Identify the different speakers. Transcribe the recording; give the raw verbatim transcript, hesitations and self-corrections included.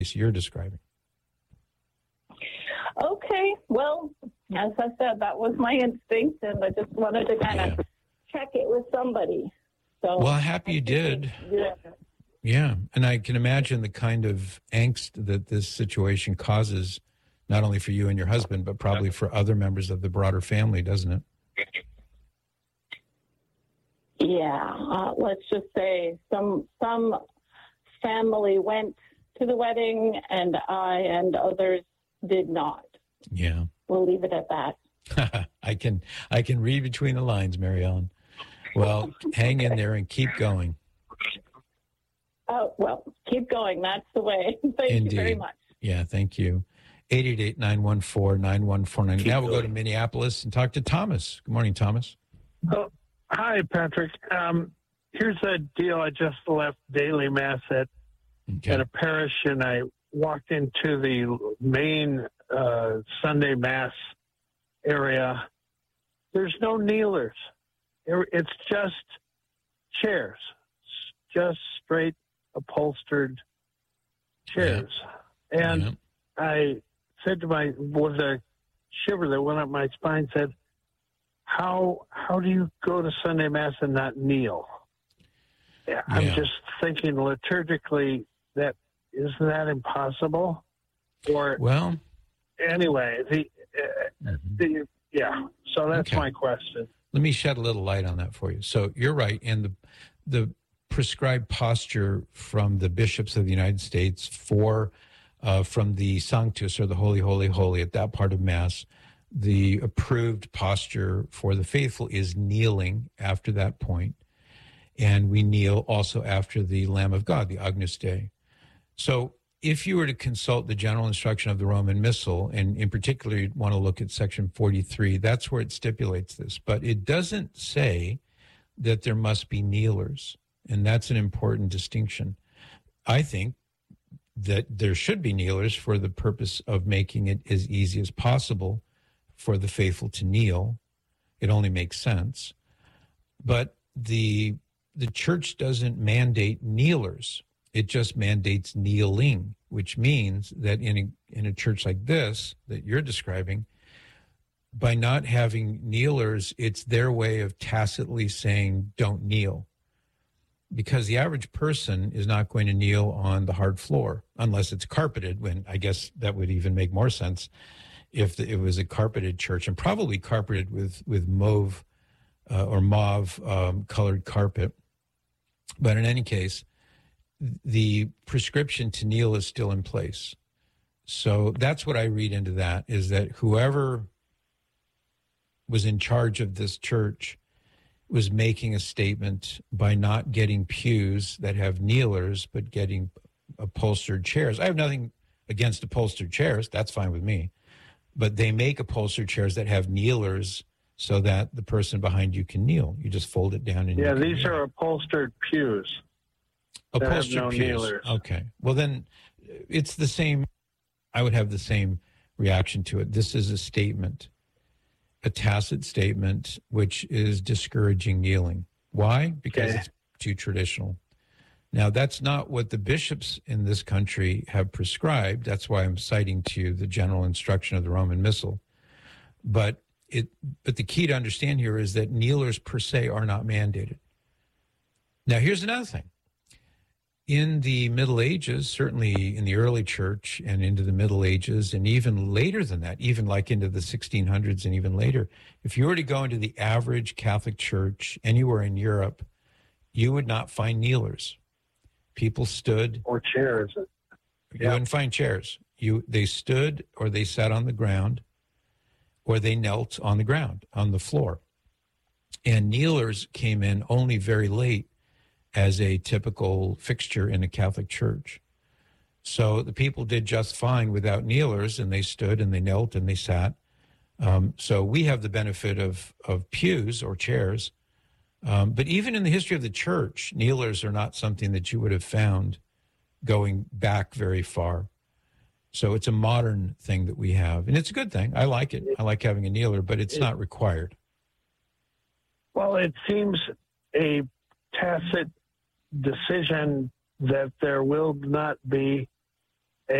Speaker 1: you're describing.
Speaker 2: Okay, well, as I said, that was my instinct, and I just wanted to kind
Speaker 1: Yeah.
Speaker 2: of check it with somebody. So
Speaker 1: Well, happy you did.
Speaker 2: Yeah.
Speaker 1: Yeah, and I can imagine the kind of angst that this situation causes, not only for you and your husband, but probably for other members of the broader family, doesn't it?
Speaker 2: Yeah, uh, let's just say some some family went to the wedding, and I and others did not.
Speaker 1: Yeah.
Speaker 2: We'll leave it at that.
Speaker 1: I can I can read between the lines, Mary Ellen. Well, hang in there and keep going.
Speaker 2: Oh, well, keep going. That's the way. Thank
Speaker 1: Indeed.
Speaker 2: you very much.
Speaker 1: Yeah, thank you. eight eight eight, nine one four, nine one four nine. Now we'll go to Minneapolis and talk to Thomas. Good morning, Thomas.
Speaker 3: Oh, hi, Patrick. Um, here's a deal. I just left daily mass at,
Speaker 1: Okay.
Speaker 3: at a parish, and I walked into the main uh, Sunday mass area. There's no kneelers. It's just chairs, just straight upholstered chairs. Yeah. And yeah. I said to my, with a shiver that went up my spine, said, how how do you go to Sunday Mass and not kneel? Yeah. I'm just thinking liturgically, that isn't that impossible? Or
Speaker 1: well,
Speaker 3: anyway, the, uh, mm-hmm. the yeah. So that's okay. My question.
Speaker 1: Let me shed a little light on that for you. So you're right, and the the prescribed posture from the bishops of the United States for uh, from the Sanctus, or the Holy, Holy, Holy, at that part of Mass, the approved posture for the faithful is kneeling after that point, and we kneel also after the Lamb of God, the Agnus Dei. So if you were to consult the general instruction of the Roman Missal, and in particular you'd want to look at section forty-three, that's where it stipulates this. But it doesn't say that there must be kneelers, and that's an important distinction. I think that there should be kneelers for the purpose of making it as easy as possible for the faithful to kneel. It only makes sense. But the the church doesn't mandate kneelers. It just mandates kneeling, which means that in a, in a church like this that you're describing, by not having kneelers, it's their way of tacitly saying, don't kneel. Because the average person is not going to kneel on the hard floor unless it's carpeted, when I guess that would even make more sense if the, it was a carpeted church, and probably carpeted with, with mauve uh, or mauve um, colored carpet. But in any case, the prescription to kneel is still in place. So that's what I read into that, is that whoever was in charge of this church was making a statement by not getting pews that have kneelers, but getting upholstered chairs. I have nothing against upholstered chairs. That's fine with me. But they make upholstered chairs that have kneelers so that the person behind you can kneel. You just fold it down. And
Speaker 3: yeah,
Speaker 1: you
Speaker 3: these
Speaker 1: kneel.
Speaker 3: are upholstered pews.
Speaker 1: Upholstered
Speaker 3: no
Speaker 1: pews.
Speaker 3: Kneelers.
Speaker 1: Okay. Well, then it's the same. I would have the same reaction to it. This is a statement, a tacit statement, which is discouraging kneeling. Why? Because
Speaker 3: okay.
Speaker 1: It's too traditional. Now, that's not what the bishops in this country have prescribed. That's why I'm citing to you the general instruction of the Roman Missal. But it, but the key to understand here is that kneelers per se are not mandated. Now, here's another thing. In the Middle Ages, certainly in the early church and into the Middle Ages, and even later than that, even like into the sixteen hundreds and even later, if you were to go into the average Catholic church anywhere in Europe, you would not find kneelers. People stood.
Speaker 3: Or chairs.
Speaker 1: You
Speaker 3: yeah.
Speaker 1: wouldn't find chairs. You, they stood, or they sat on the ground, or they knelt on the ground, on the floor. And kneelers came in only very late as a typical fixture in a Catholic church. So the people did just fine without kneelers, and they stood and they knelt and they sat. Um, so we have the benefit of, of pews or chairs. Um, but even in the history of the church, kneelers are not something that you would have found going back very far. So it's a modern thing that we have. And it's a good thing. I like it. I like having a kneeler, but it's not required.
Speaker 3: Well, it seems a tacit decision that there will not be